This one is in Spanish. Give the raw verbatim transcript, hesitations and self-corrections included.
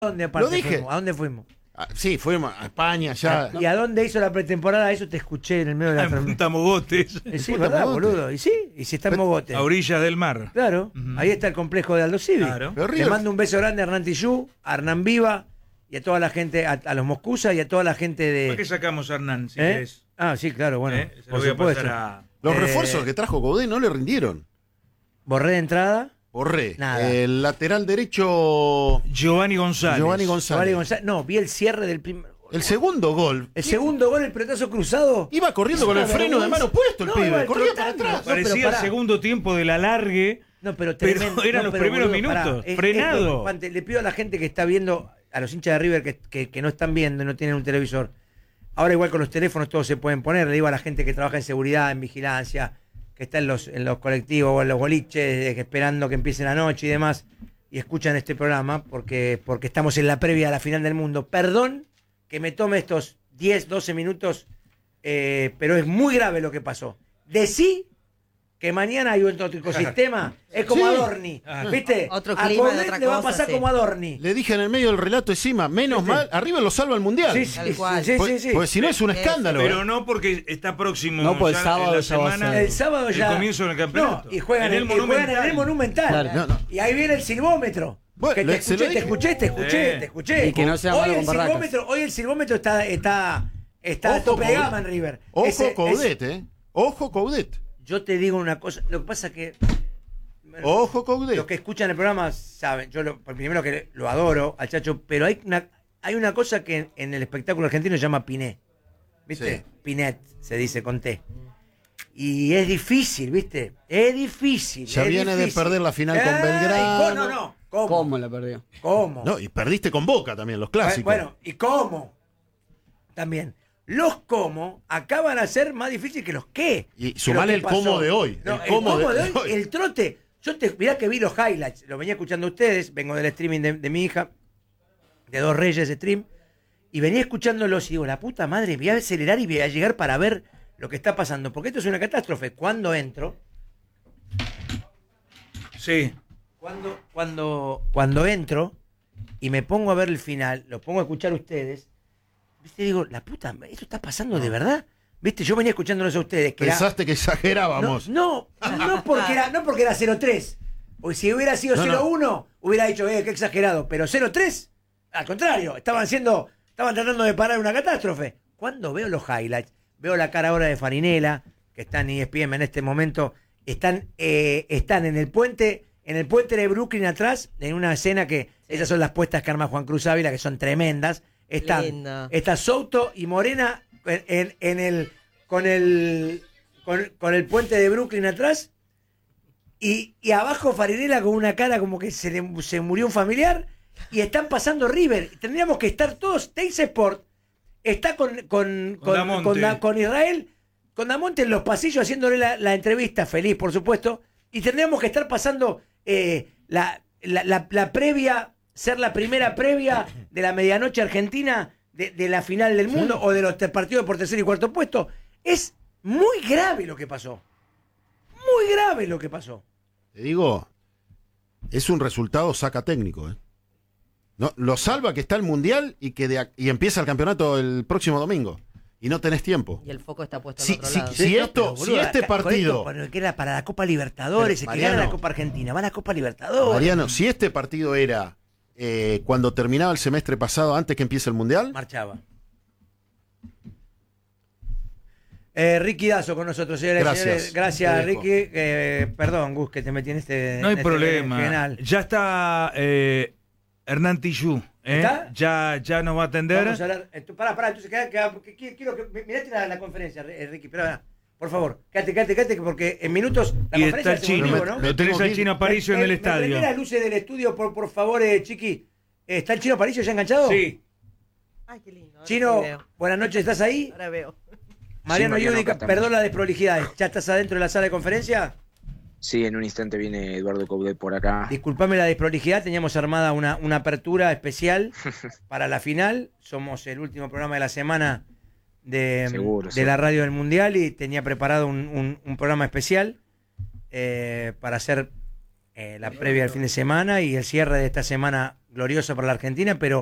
¿Dónde aparte Lo dije. fuimos? ¿A dónde fuimos? Ah, sí, fuimos a España, ya. ¿Y a dónde hizo la pretemporada? Eso te escuché en el medio de la En transmisión. Punta Mogotes, Eh, Sí, Punta ¿verdad, Mogotes. boludo? Y sí, y si está en Mogotes. a orillas del mar. Claro, Ujú. ahí está el complejo de Aldo Civi. Claro. Pero Le River- mando un beso grande a Hernán Tillú, a Hernán Viva y a toda la gente, a, a los Moscusa y a toda la gente ¿Por qué de. sacamos a Hernán? Si ¿Eh? querés? Ah, sí, claro, bueno. ¿Eh? Se lo por voy a supuesto. pasar a Los Eh, refuerzos que trajo Coudet no le rindieron. Borré de entrada. Borré. Nada. El lateral derecho. Giovanni González. Giovanni González. Giovanni González. No, vi el cierre del primer. El segundo gol. El segundo gol, el pelotazo cruzado. Iba corriendo con el Una freno de vergüenza. mano puesto el No, pibe. iba Corría para trotando. atrás. No, pero Parecía el pará. segundo tiempo del alargue. No, pero Pero tremendo. eran No, los pero, primeros boludo, pará. minutos, Es- es frenado. preocupante. Le pido a la gente que está viendo, a los hinchas de River que, que, que no están viendo y no tienen un televisor. Ahora igual con los teléfonos todos se pueden poner. Le digo a la gente que trabaja en seguridad, en vigilancia, que está en los, en los colectivos o en los boliches, que esperando que empiece la noche y demás, y escuchan este programa porque, porque estamos en la previa a la final del mundo. Perdón que me tome estos diez, doce minutos, eh, pero es muy grave lo que pasó. Decí que mañana hay otro ecosistema, es como Sí. Adorni, Ah. ¿viste? Otro A clima de Coudet otra le va a cosa, pasar sí. como Adorni. Le dije en el medio del relato encima, menos Sí. mal, arriba lo salva el mundial. Sí, sí, Tal cual. sí, sí, Pues, sí. pues si no es un Sí, escándalo. Pero ¿eh? no porque está próximo. No, pues ya el sábado en la ya va a semana, ser. El sábado ya. El comienzo del campeonato. No, y juegan en, en el y juegan Monumental. en el Monumental. Claro. No, no. Y ahí viene el silvómetro. Bueno, que le- te se escuché, lo te dije. escuché, te escuché, Sí. te escuché. Y que no sea hoy malo el con barracas. silvómetro, hoy el silvómetro está, está, está a Ojo, tope de Coudet. gama en River. Ojo Ese- Coudet, ¿eh? Ojo Coudet. Yo te digo una cosa, lo que pasa es que Ojo Coudet. los que escuchan el programa saben, yo lo, primero que lo adoro al Chacho, pero hay una, hay una cosa que en, en el espectáculo argentino se llama piné. ¿Viste? Sí. Pinet, se dice con T. Y es difícil, ¿viste? Es difícil. Ya es viene de difícil. perder la final con Ay, Belgrano. ¿cómo? No, no. ¿Cómo? ¿Cómo la perdió? ¿Cómo? No, y perdiste con Boca también, los clásicos. Bueno, ¿y cómo? También. Los cómo acaban a ser más difíciles que los qué. Y que sumale lo el que pasó. cómo de hoy, No, el el cómo cómo, de de, hoy, hoy. el trote. Yo te mirá que vi los highlights, lo venía escuchando a ustedes, vengo del streaming de, de mi hija, de Dos Reyes Stream, y venía escuchándolos y digo, la puta madre, voy a acelerar y voy a llegar para ver lo que está pasando, porque esto es una catástrofe. Cuando entro, Sí. Cuando, cuando, cuando entro y me pongo a ver el final, lo pongo a escuchar a ustedes, ¿viste? Digo, la puta, ¿esto está pasando de verdad? ¿Viste? Yo venía escuchándolos a ustedes. Que era- Pensaste que exagerábamos. no, no, no porque era, no porque era cero tres. Porque si hubiera sido No, no. cero uno, hubiera dicho, eh, qué exagerado. Pero cero tres, al contrario, estaban haciendo, estaban tratando de parar una catástrofe. Cuando veo los highlights, veo la cara ahora de Farinela, que está en E S P N en este momento, están, eh, están en el puente, en el puente de Brooklyn atrás, en una escena que, esas son las puestas que arma Juan Cruz Ávila, que son tremendas. Están, Lindo. está Souto y Morena en, en- en el, con el, con, con el puente de Brooklyn atrás. Y, y abajo Farinela con una cara como que se le se murió un familiar. Y están pasando River. Tendríamos que estar todos. Teis Sport está con, con, Con con, Damonte. con Da- con Israel, con Damonte en los pasillos haciéndole la, la entrevista, feliz por supuesto. Y tendríamos que estar pasando eh, la, la, la, la previa, ser la primera previa de la medianoche argentina de, de la final del mundo o de los te- partidos por tercer y cuarto puesto. Es muy grave lo que pasó. Muy grave lo que pasó. Te digo, es un resultado saca técnico, ¿eh? No, lo salva que está el Mundial y que de ac- y empieza el campeonato el próximo domingo. Y no tenés tiempo. Y el foco está puesto en Si, otro si- lado. si Sí, no, esto, pero, si boludo, este acá- con partido, esto, bueno, que era para la Copa Libertadores, Pero, se quería Mariano, la Copa Argentina, va a la Copa Libertadores. Mariano, si este partido era eh, cuando terminaba el semestre pasado, antes que empiece el Mundial, Marchaba. Eh, Ricky Dazo con nosotros, señores y Gracias. señores. Gracias, Te dejo. Ricky. Eh, perdón, Gus, que te metí en este. No hay en este problema. berenjenal. Ya está eh, Hernán Tillú. ¿eh? ¿Está? Ya, ya nos va a atender. Vamos a hablar. eh, tú- pará, pará, entonces queda, queda- porque qui- quiero que. Mirate la, la conferencia, eh, Ricky, pero pará, por favor, quédate, quédate, quédate, que porque en minutos la Y conferencia está el hacemos en chino. vivo, Me- ¿no? me- Lo tenés tengo al que- chino Aparicio en Eh, el eh, ¿me prendés estadio. las luces del estudio, por, por favor, eh, Chiqui? Eh, ¿Está el chino Aparicio ya enganchado? Sí. Ay, qué lindo. Ahora Chino, sí veo. buenas noches, ¿estás ahí? Ahora veo. Mariano Mariano, Yúnica, acá estamos. perdón la desprolijidad. ¿Ya estás adentro de la sala de conferencia? Sí, en un instante viene Eduardo Coudet por acá. Disculpame la desprolijidad, teníamos armada una, una apertura especial para la final. Somos el último programa de la semana de, Seguro, de sí. la radio del Mundial y tenía preparado un, un- un programa especial eh, para hacer eh, la previa del fin de semana y el cierre de esta semana glorioso para la Argentina, pero